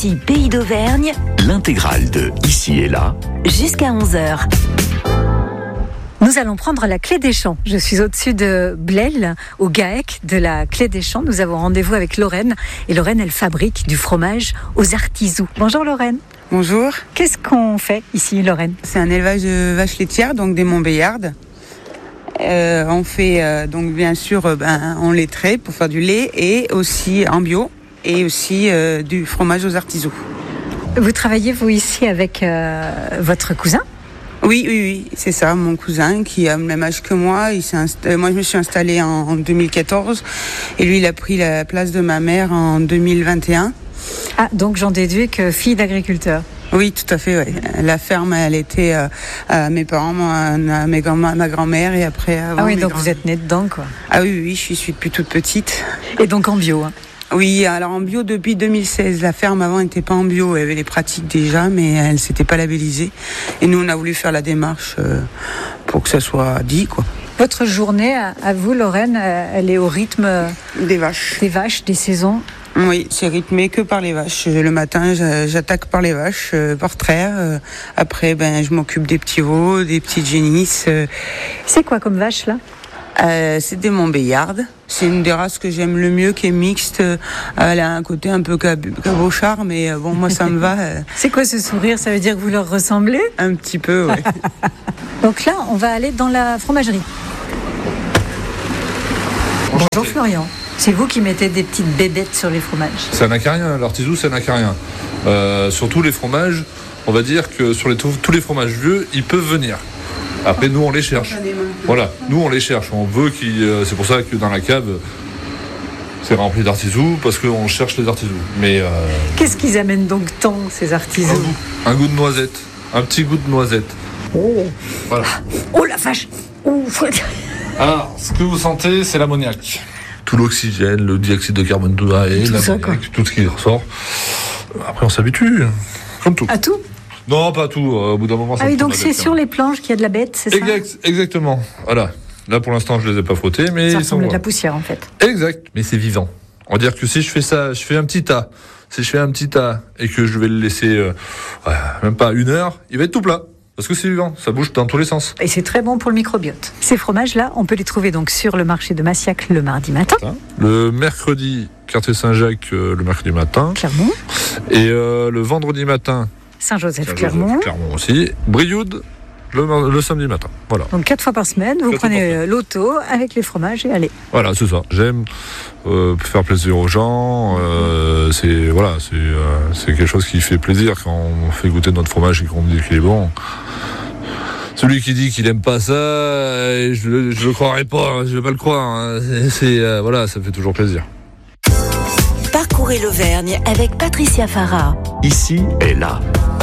Ici, Pays d'Auvergne, L'intégrale de Ici et Là, jusqu'à 11h. Nous allons prendre la Clé des Champs. Je suis au-dessus de Blel, au GAEC de la Clé des Champs. Nous avons rendez-vous avec Lorraine. Et Lorraine, elle fabrique du fromage aux artisous. Bonjour Lorraine. Bonjour. Qu'est-ce qu'on fait ici, Lorraine ? C'est un élevage de vaches laitières, donc des Montbéliardes. On fait donc bien sûr on les traite pour faire du lait et aussi en bio et aussi du fromage aux artisous. Vous travaillez, vous, ici avec votre cousin ? Oui, c'est ça, mon cousin qui a le même âge que moi. Moi, je me suis installée en 2014 et lui, il a pris la place de ma mère en 2021. Ah, donc j'en déduis que fille d'agriculteur. Oui, tout à fait, oui. La ferme, elle était à mes parents, ma grand-mère et après... Ah oui, donc vous êtes née dedans, quoi. Ah oui, je suis depuis toute petite. Et donc en bio, hein. Oui, alors en bio depuis 2016. La ferme avant n'était pas en bio, elle avait les pratiques déjà, mais elle ne s'était pas labellisée. Et nous, on a voulu faire la démarche pour que ça soit dit, quoi. Votre journée, à vous, Lorraine, elle est au rythme... Des vaches. Des vaches, des saisons. Oui, c'est rythmé que par les vaches. Le matin, j'attaque par les vaches, par traire. Après, je m'occupe des petits veaux, des petites génisses. C'est quoi comme vache, là ? C'est des Montbéliardes. C'est une des races que j'aime le mieux, qui est mixte. Elle a un côté un peu cabochard, mais bon, moi, ça me va. C'est quoi ce sourire ? Ça veut dire que vous leur ressemblez ? Un petit peu, oui. Donc là, on va aller dans la fromagerie. Bonjour Florian. C'est vous qui mettez des petites bébêtes sur les fromages. C'est un acarien, l'artisou c'est un acarien. Sur tous les fromages, on va dire que sur tous les fromages vieux, ils peuvent venir. Après, nous on les cherche. Voilà, nous on les cherche. On veut c'est pour ça que dans la cave, c'est rempli d'artisous, parce qu'on cherche les artisous. Mais qu'est-ce qu'ils amènent donc tant, ces artisous ? Un goût de noisette, un petit goût de noisette. Oh, voilà. Oh la vache. Alors, ce que vous sentez, c'est l'ammoniac. Tout l'oxygène, le dioxyde de carbone, tout ce qui ressort. Après, on s'habitue, comme tout. À tout ? Non, pas à tout. Au bout d'un moment, ça. Ah oui, donc c'est sur les planches qu'il y a de la bête, c'est ça ? Exactement. Voilà. Là, pour l'instant, je les ai pas frottés, mais ça ressemble à de la poussière, en fait. Exact. Mais c'est vivant. On va dire que si je fais ça, je fais un petit tas. Si je fais un petit tas et que je vais le laisser même pas 1 heure, il va être tout plat. Parce que c'est vivant, ça bouge dans tous les sens. Et c'est très bon pour le microbiote. Ces fromages-là, on peut les trouver donc sur le marché de Massiac le mardi matin. Le mercredi, quartier Saint-Jacques, le mercredi matin. Clermont. Et le vendredi matin, Saint-Joseph-Clermont. Clermont aussi. Brioude, le samedi matin. Voilà. Donc 4 fois par semaine, vous prenez l'auto avec les fromages et allez. Voilà, c'est ça. J'aime faire plaisir aux gens. C'est quelque chose qui fait plaisir quand on fait goûter notre fromage et qu'on dit qu'il est bon. Celui qui dit qu'il aime pas ça, je le croirais pas. Hein, je vais pas le croire. Hein. Ça fait toujours plaisir. Parcourez l'Auvergne avec Patricia Farah. Ici et Là.